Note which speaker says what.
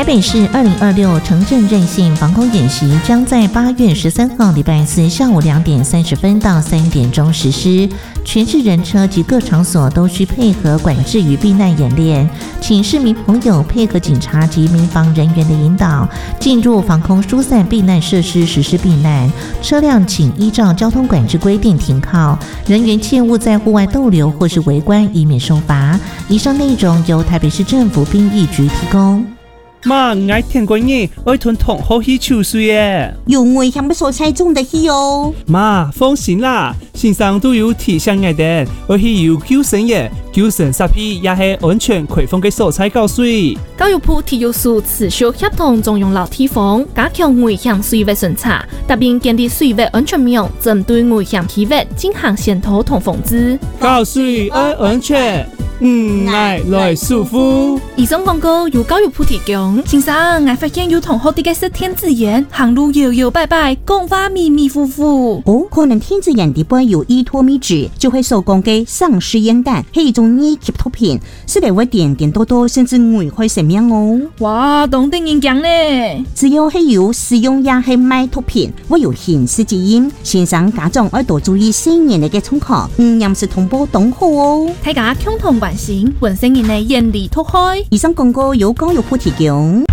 Speaker 1: 北市2026城镇韧性防空演习将在8月13号礼拜四下午2点30分到3点钟实施，全市人车及各场所都需配合管制与避难演练，请市民朋友配合警察及民防人员的引导，进入防空疏散避难设施实施避难，车辆请依照交通管制规定停靠，人员切勿在户外逗留或是围观，以免受罚。以上内容由台北市政府兵役局提供。
Speaker 2: 妈，我听过你，我同同好去抽水耶。
Speaker 3: 有危险不所猜中的去哦。
Speaker 2: 妈，放心啦，线上都有提醒我哋，我去有救生耶，救生设备也係安全開放嘅所在教水。
Speaker 4: 教育部體育署持續協同中央樓地方，加強危險水域巡查，特別建立水域安全網，針對危險區域進行檢討同防治。
Speaker 2: 教水安全，愛來舒服。
Speaker 4: 以上廣告由教育部提供。先生，我發現有同學啲嘅識天字眼，行路搖搖擺擺，講話迷迷糊糊。
Speaker 3: 哦，可能天字眼底部有依托米脂，就會受講嘅喪屍煙彈，係一種二級毒品，是嚟會點點多多，甚至危害生命哦。
Speaker 4: 哇，懂得人講呢。
Speaker 3: 只要係有使用也係賣毒品，會有刑事責任。先生家長要多注意細年嘅衝擊，嚴實通報董好哦。
Speaker 4: 大家共同關心，本身人嘅嚴厲脫開。
Speaker 3: 以上廣告由教育部提供。